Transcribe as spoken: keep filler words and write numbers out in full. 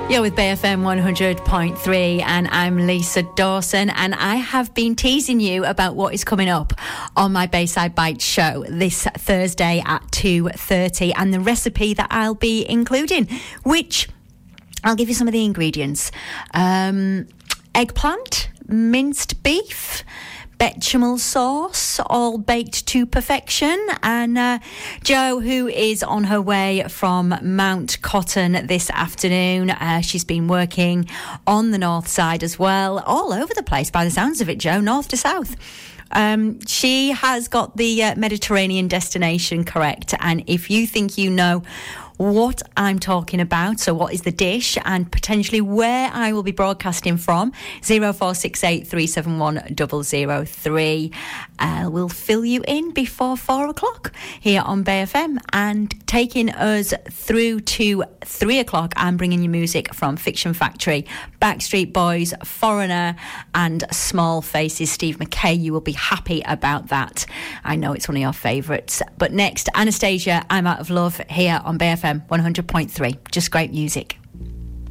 You're with Bay F M one hundred point three and I'm Lisa Dawson, and I have been teasing you about what is coming up on my Bayside Bites show this Thursday at two thirty and the recipe that I'll be including, which I'll give you some of the ingredients. Um, eggplant, minced beef, bechamel sauce, all baked to perfection. And uh, Jo, who is on her way from Mount Cotton this afternoon, uh, she's been working on the north side as well, all over the place by the sounds of it, Jo, north to south. Um, she has got the uh, Mediterranean destination correct, and if you think you know what I'm talking about, so what is the dish and potentially where I will be broadcasting from, zero four six eight three seven one zero zero three. Uh, we'll fill you in before four o'clock here on Bay F M, and taking us through to three o'clock, I'm bringing you music from Fiction Factory, Backstreet Boys, Foreigner and Small Faces. Steve McKay, you will be happy about that. I know it's one of your favourites. But next, Anastasia, I'm Out of Love here on Bay F M one hundred point three. Just great music.